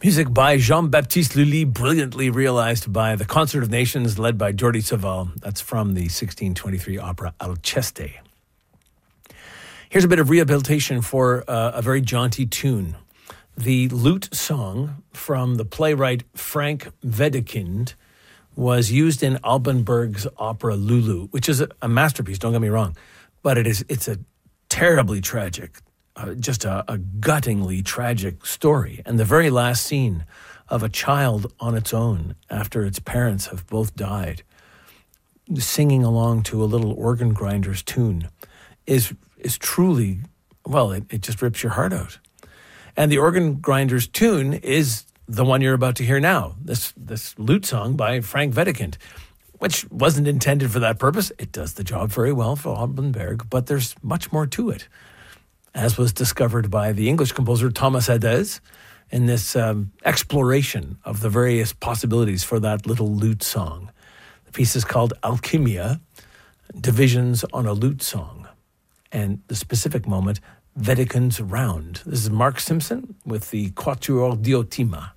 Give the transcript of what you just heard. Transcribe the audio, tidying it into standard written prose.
Music by Jean-Baptiste Lully, brilliantly realized by the Concert of Nations led by Jordi Savall. That's from the 1623 opera Alceste. Here's a bit of rehabilitation for a very jaunty tune. The lute song from the playwright Frank Wedekind was used in Alban Berg's opera Lulu, which is a masterpiece, don't get me wrong, but it's a terribly tragic, just a guttingly tragic story. And the very last scene of a child on its own after its parents have both died, singing along to a little organ grinder's tune is truly, well, it just rips your heart out. And the organ grinder's tune is the one you're about to hear now, this lute song by Frank Wedekind, which wasn't intended for that purpose. It does the job very well for Alban Berg, but there's much more to it, as was discovered by the English composer Thomas Adès in this exploration of the various possibilities for that little lute song. The piece is called Alchimia, Divisions on a Lute Song, and the specific moment, Wedekind's Round. This is Mark Simpson with the Quatuor Diotima.